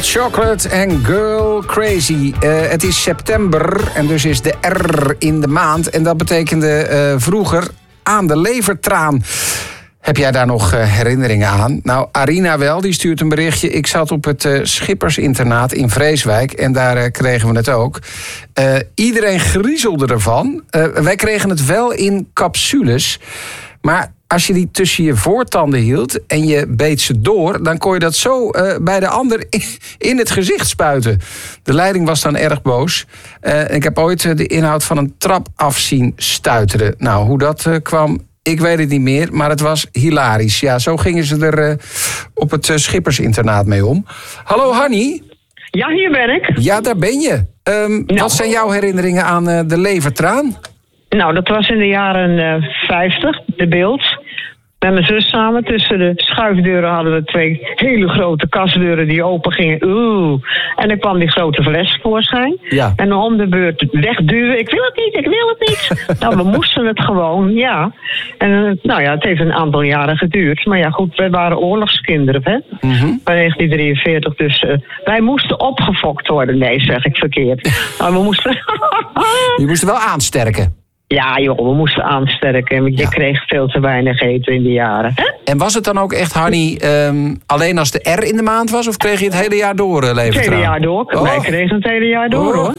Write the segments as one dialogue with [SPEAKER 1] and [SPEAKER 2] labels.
[SPEAKER 1] Hot Chocolate en Girl Crazy. Het is september en dus is de R in de maand. En dat betekende vroeger aan de levertraan. Heb jij daar nog herinneringen aan? Nou, Arina wel, die stuurt een berichtje. Ik zat op het schippersinternaat in Vreeswijk en daar kregen we het ook. Iedereen griezelde ervan. Wij kregen het wel in capsules. Maar als je die tussen je voortanden hield en je beet ze door, dan kon je dat zo bij de ander in het gezicht spuiten. De leiding was dan erg boos. Ik heb ooit de inhoud van een trap af zien stuiteren. Nou, hoe dat kwam, ik weet het niet meer, maar het was hilarisch. Ja, zo gingen ze er op het schippersinternaat mee om. Hallo Hanny.
[SPEAKER 2] Ja, hier ben ik.
[SPEAKER 1] Ja, daar ben je. Wat zijn jouw herinneringen aan de levertraan?
[SPEAKER 2] Nou, dat was in de jaren 50, de beeld. Met mijn zus samen. Tussen de schuifdeuren hadden we 2 hele grote kastdeuren die open gingen. Oeh. En dan kwam die grote fles voorschijn.
[SPEAKER 1] Ja.
[SPEAKER 2] En om de beurt wegduwen. Ik wil het niet, ik wil het niet. Nou, we moesten het gewoon, ja. En nou ja, het heeft een aantal jaren geduurd. Maar ja, goed, wij waren oorlogskinderen, hè. Van 1943, dus wij moesten opgefokt worden. Nee, zeg ik verkeerd. Maar we moesten...
[SPEAKER 1] Je moest wel aansterken.
[SPEAKER 2] Ja, joh, we moesten aansterken. Je kreeg veel te weinig eten in die jaren. Hè?
[SPEAKER 1] En was het dan ook echt, Hanny, alleen als de R in de maand was? Of kreeg je het hele jaar door levertraan?
[SPEAKER 2] Het hele jaar door. Oh. Wij kregen het hele jaar door, hoor.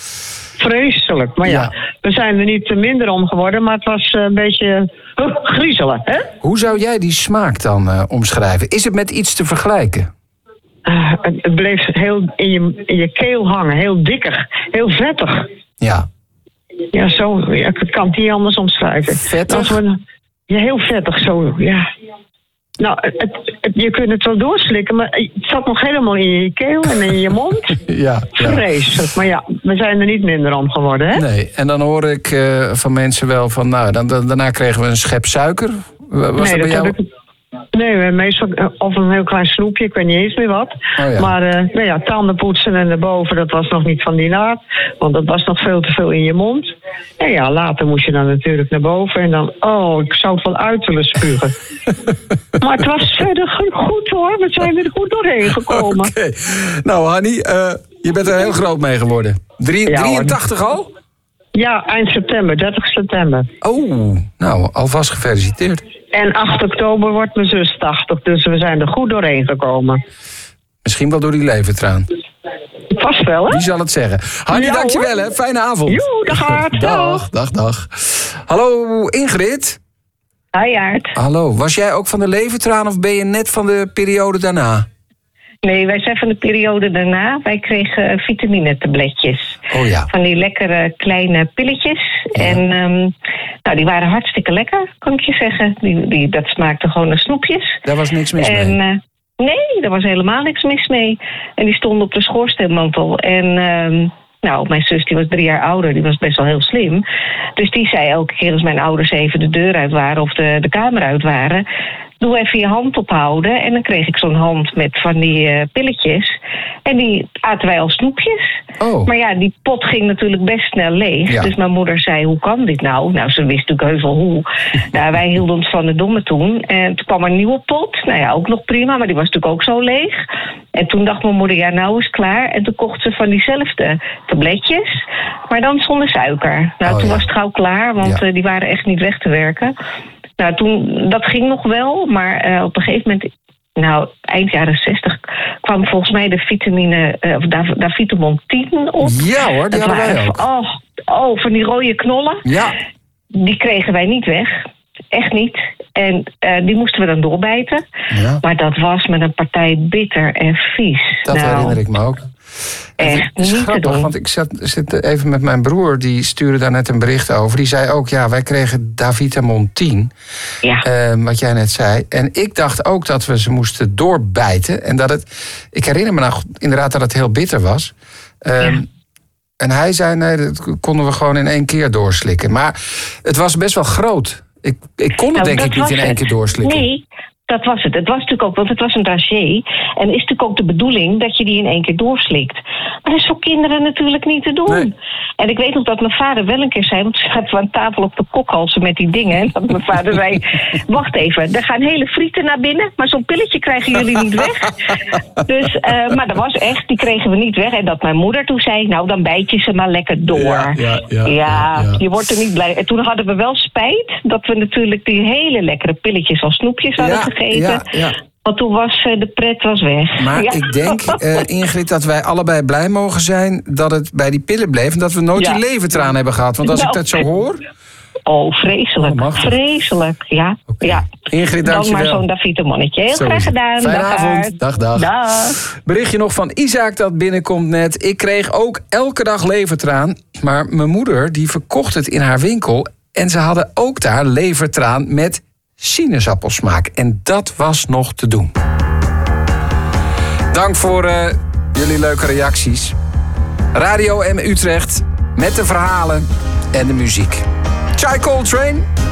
[SPEAKER 2] Vreselijk. Maar ja, we zijn er niet minder om geworden. Maar het was een beetje griezelen, hè?
[SPEAKER 1] Hoe zou jij die smaak dan omschrijven? Is het met iets te vergelijken?
[SPEAKER 2] Het bleef heel in je keel hangen. Heel dikkig. Heel vettig.
[SPEAKER 1] Ja.
[SPEAKER 2] Ja, zo. Ja, ik kan het niet anders omschrijven.
[SPEAKER 1] Vettig?
[SPEAKER 2] Ja, heel vettig zo, ja. Nou, je kunt het wel doorslikken, maar het zat nog helemaal in je keel en in je mond.
[SPEAKER 1] Ja.
[SPEAKER 2] Vreselijk. Maar ja, we zijn er niet minder om geworden, hè?
[SPEAKER 1] Nee, en dan hoor ik van mensen wel van, nou, daarna kregen we een schep suiker. Was dat bij jou?
[SPEAKER 2] Nee, meestal of een heel klein snoepje, ik weet niet eens meer wat. Oh ja. Maar nou ja, tanden poetsen en daarboven, dat was nog niet van die naad. Want dat was nog veel te veel in je mond. En ja, later moest je dan natuurlijk naar boven. En dan, ik zou het wel uit willen spugen. Maar het was verder goed hoor, we zijn er goed doorheen gekomen.
[SPEAKER 1] Okay. Nou Hanny, je bent er heel groot mee geworden. 83 al?
[SPEAKER 2] Ja, eind september, 30 september.
[SPEAKER 1] Oh, nou, alvast gefeliciteerd.
[SPEAKER 2] En 8 oktober wordt mijn zus 80, dus we zijn er goed doorheen gekomen.
[SPEAKER 1] Misschien wel door die levertraan.
[SPEAKER 2] Vast wel, hè?
[SPEAKER 1] Wie zal het zeggen? Hanny, dankjewel, hè? Fijne avond.
[SPEAKER 2] Joe,
[SPEAKER 1] dag. Hallo, Ingrid.
[SPEAKER 3] Hi, Aart.
[SPEAKER 1] Hallo, was jij ook van de levertraan of ben je net van de periode daarna?
[SPEAKER 3] Nee, wij zijn van de periode daarna. Wij kregen vitaminetabletjes.
[SPEAKER 1] Oh ja.
[SPEAKER 3] Van die lekkere kleine pilletjes. Ja. En nou, die waren hartstikke lekker, kan ik je zeggen. Dat smaakte gewoon naar snoepjes.
[SPEAKER 1] Daar was niks mis mee?
[SPEAKER 3] Nee, daar was helemaal niks mis mee. En die stonden op de schoorsteenmantel. En nou, mijn zus die was 3 jaar ouder, die was best wel heel slim. Dus die zei elke keer als mijn ouders even de deur uit waren of de kamer uit waren, doe even je hand ophouden. En dan kreeg ik zo'n hand met van die pilletjes. En die aten wij als snoepjes.
[SPEAKER 1] Oh.
[SPEAKER 3] Maar ja, die pot ging natuurlijk best snel leeg. Ja. Dus mijn moeder zei, hoe kan dit nou? Nou, ze wist natuurlijk heus wel hoe. Nou, wij hielden ons van de domme toen. En toen kwam er een nieuwe pot. Nou ja, ook nog prima, maar die was natuurlijk ook zo leeg. En toen dacht mijn moeder, ja, nou is het klaar. En toen kocht ze van diezelfde tabletjes. Maar dan zonder suiker. Nou, toen was het gauw klaar, want die waren echt niet weg te werken. Nou, toen, dat ging nog wel, maar op een gegeven moment, nou, eind jaren 60, kwam volgens mij de vitamine, Davitamon 10 op.
[SPEAKER 1] Ja hoor, die hadden wij ook.
[SPEAKER 3] Van die rode knollen.
[SPEAKER 1] Ja.
[SPEAKER 3] Die kregen wij niet weg. Echt niet. En die moesten we dan doorbijten. Ja. Maar dat was met een partij bitter en vies.
[SPEAKER 1] Dat herinner ik me ook.
[SPEAKER 3] Echt niet
[SPEAKER 1] grappig,
[SPEAKER 3] te doen.
[SPEAKER 1] want ik zit even met mijn broer, die stuurde daar net een bericht over. Die zei ook, ja, wij kregen Davitamon 10.
[SPEAKER 3] Ja.
[SPEAKER 1] Wat jij net zei. En ik dacht ook dat we ze moesten doorbijten. En dat ik herinner me nou inderdaad dat het heel bitter was. En hij zei, nee, dat konden we gewoon in 1 keer doorslikken. Maar het was best wel groot. Ik kon het denk ik niet in 1 keer doorslikken.
[SPEAKER 3] Nee, Dat was het. Het was natuurlijk ook, want het was een dragé. En is natuurlijk ook de bedoeling dat je die in 1 keer doorslikt. Maar dat is voor kinderen natuurlijk niet te doen. Nee. En ik weet nog dat mijn vader wel een keer zei, want ze zaten aan tafel op de kokhalzen met die dingen. En dat mijn vader zei, wacht even, er gaan hele frieten naar binnen, maar zo'n pilletje krijgen jullie niet weg. Dus, maar dat was echt, die kregen we niet weg. En dat mijn moeder toen zei, nou dan bijt je ze maar lekker door. Ja, je wordt er niet blij. En toen hadden we wel spijt dat we natuurlijk die hele lekkere pilletjes als snoepjes hadden gegeten. Want toen was de pret weg.
[SPEAKER 1] Maar ik denk, Ingrid, dat wij allebei blij mogen zijn dat het bij die pillen bleef en dat we nooit die levertraan hebben gehad. Want als ik dat zo hoor...
[SPEAKER 3] Oh, vreselijk. Vreselijk, ja.
[SPEAKER 1] Okay.
[SPEAKER 3] Ja.
[SPEAKER 1] Ingrid, dankjewel.
[SPEAKER 3] Dan maar zo'n Davito-mannetje. Heel graag gedaan.
[SPEAKER 1] Fijne avond. Dag. Berichtje nog van Isaac dat binnenkomt net. Ik kreeg ook elke dag levertraan. Maar mijn moeder die verkocht het in haar winkel. En ze hadden ook daar levertraan met sinaasappelsmaak. En dat was nog te doen. Dank voor jullie leuke reacties. Radio M Utrecht met de verhalen en de muziek. Chai Coltrane.